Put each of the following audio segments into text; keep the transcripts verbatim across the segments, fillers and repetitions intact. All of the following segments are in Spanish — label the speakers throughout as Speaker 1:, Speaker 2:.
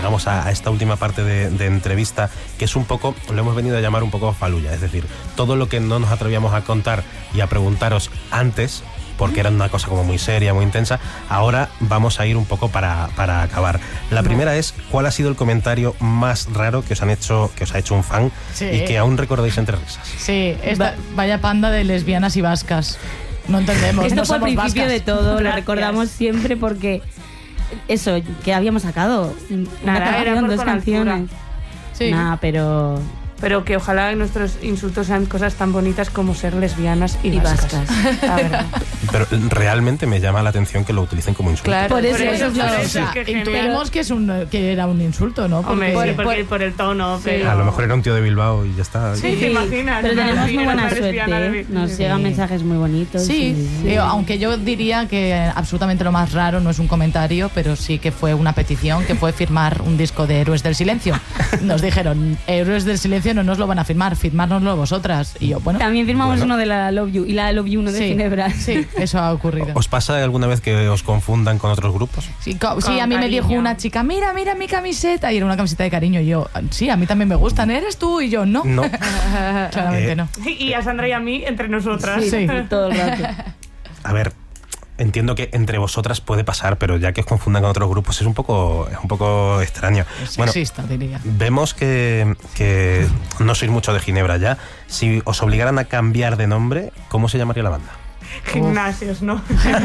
Speaker 1: llegamos a, a esta última parte de, de entrevista, que es un poco, lo hemos venido a llamar un poco faluya, es decir, todo lo que no nos atrevíamos a contar y a preguntaros antes, porque era una cosa como muy seria, muy intensa, ahora vamos a ir un poco para, para acabar. La primera es, ¿cuál ha sido el comentario más raro que os han hecho, que os ha hecho un fan sí. y que aún recordáis entre risas?
Speaker 2: Sí, esta, vaya panda de lesbianas y vascas. No entendemos,
Speaker 3: Esto
Speaker 2: no
Speaker 3: fue al
Speaker 2: somos
Speaker 3: principio
Speaker 2: vascas.
Speaker 3: de todo,
Speaker 4: Gracias.
Speaker 3: lo recordamos siempre porque eso, que habíamos sacado una
Speaker 4: Nada, era
Speaker 3: canción,
Speaker 4: por
Speaker 3: dos
Speaker 4: con altura.
Speaker 3: canciones.
Speaker 2: Sí.
Speaker 3: Nada, pero...
Speaker 4: Pero que ojalá nuestros insultos sean cosas tan bonitas como ser lesbianas y,
Speaker 3: Y
Speaker 4: vascas.
Speaker 3: vascas.
Speaker 4: La verdad.
Speaker 1: Pero realmente me llama la atención que lo utilicen como insulto.
Speaker 4: Claro,
Speaker 3: Por eso,
Speaker 4: por eso,
Speaker 3: eso,
Speaker 4: por
Speaker 3: por
Speaker 4: eso,
Speaker 2: O sea,
Speaker 4: que genial.
Speaker 2: intuimos que, es un, que era un insulto, ¿no?
Speaker 4: Hombre,
Speaker 2: Porque-
Speaker 4: sí, porque por el tono, pero...
Speaker 1: A lo mejor era un tío de Bilbao y ya está.
Speaker 4: Sí, te imaginas.
Speaker 3: Pero tenemos muy
Speaker 4: Era
Speaker 3: buena
Speaker 4: una
Speaker 3: suerte,
Speaker 4: lesbiana
Speaker 3: ¿eh?
Speaker 4: de-
Speaker 3: Nos
Speaker 4: sí.
Speaker 3: llegan mensajes muy bonitos.
Speaker 2: Sí,
Speaker 3: y-
Speaker 2: eh, aunque yo diría que absolutamente lo más raro no es un comentario, pero sí que fue una petición, que fue firmar un disco de Héroes del Silencio. Nos dijeron, Héroes del Silencio no nos lo van a firmar, firmárnoslo vosotras. Y yo, bueno...
Speaker 3: También firmamos
Speaker 1: Bueno.
Speaker 3: uno de la Love You y la Love You uno de
Speaker 2: Sí,
Speaker 3: Ginebra.
Speaker 2: sí, eso ha ocurrido.
Speaker 1: ¿Os pasa alguna vez que os confundan con otros grupos?
Speaker 2: Sí, co- sí,
Speaker 4: Con
Speaker 2: a mí me
Speaker 4: cariño.
Speaker 2: dijo una chica, mira, mira mi camiseta, y era una camiseta de cariño. Y yo, sí, a mí también me gustan, ¿eres tú? Y yo, no.
Speaker 1: No.
Speaker 2: Claramente
Speaker 1: Eh,
Speaker 2: no.
Speaker 4: Y a Sandra y a mí, entre nosotras.
Speaker 3: Sí,
Speaker 2: Sí.
Speaker 3: todo el rato.
Speaker 1: A ver, entiendo que entre vosotras puede pasar, pero ya que os confundan con otros grupos es un poco, es un poco extraño.
Speaker 2: Es
Speaker 1: Bueno,
Speaker 2: sexista, diría.
Speaker 1: vemos que, que no sois mucho de Ginebra ya. Si os obligaran a cambiar de nombre, ¿cómo se llamaría la banda?
Speaker 4: Gimnasios, ¿no?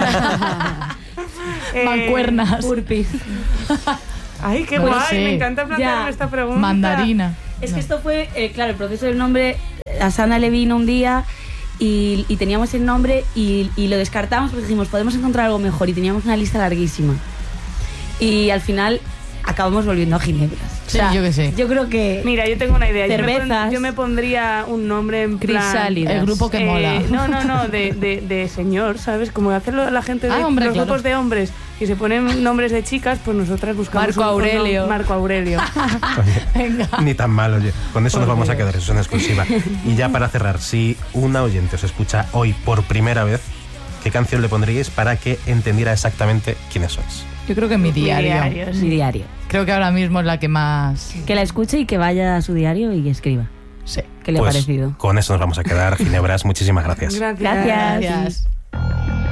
Speaker 4: Eh,
Speaker 2: Mancuernas.
Speaker 3: Urpis.
Speaker 4: Ay, qué
Speaker 2: Bueno,
Speaker 4: guay,
Speaker 2: sí.
Speaker 4: me encanta plantearme
Speaker 3: Ya.
Speaker 4: esta pregunta.
Speaker 2: Mandarina.
Speaker 3: Es
Speaker 2: No.
Speaker 3: que esto fue, eh, claro, el proceso del nombre, a Sandra le vino un día y, y teníamos el nombre y, y lo descartamos porque dijimos, podemos encontrar algo mejor y teníamos una lista larguísima. Y al final acabamos volviendo a Ginebra.
Speaker 2: Sí, yo qué sé.
Speaker 3: Yo creo que...
Speaker 4: Mira, yo tengo una idea. Yo me,
Speaker 3: Cervezas.
Speaker 4: pon- yo me pondría un nombre en plan...
Speaker 3: Crisálidas.
Speaker 2: El grupo que
Speaker 4: eh,
Speaker 2: mola.
Speaker 4: No, no, no, de, de, de señor, ¿sabes? Como hacerlo la gente de
Speaker 2: Ah, hombre,
Speaker 4: los
Speaker 2: claro.
Speaker 4: grupos de hombres y se ponen nombres de chicas, pues nosotras buscamos
Speaker 3: Marco
Speaker 4: un- un nom-
Speaker 3: Aurelio.
Speaker 4: Marco Aurelio.
Speaker 2: Venga.
Speaker 1: Ni tan mal, oye. Con eso
Speaker 4: Por
Speaker 1: nos vamos a
Speaker 4: Dios.
Speaker 1: quedar, eso es una exclusiva. Y ya para cerrar, si una oyente os escucha hoy por primera vez, ¿qué canción le pondríais para que entendiera exactamente quiénes sois?
Speaker 2: Yo creo que mi diario.
Speaker 4: Diario, sí.
Speaker 3: Mi diario.
Speaker 2: Creo que ahora mismo es la que más...
Speaker 3: Que la escuche y que vaya a su diario y escriba.
Speaker 2: Sí.
Speaker 3: ¿Qué le ha
Speaker 1: Pues
Speaker 3: parecido?
Speaker 1: con eso nos vamos a quedar. Ginebras, muchísimas gracias.
Speaker 4: Gracias.
Speaker 3: Gracias.
Speaker 2: Gracias.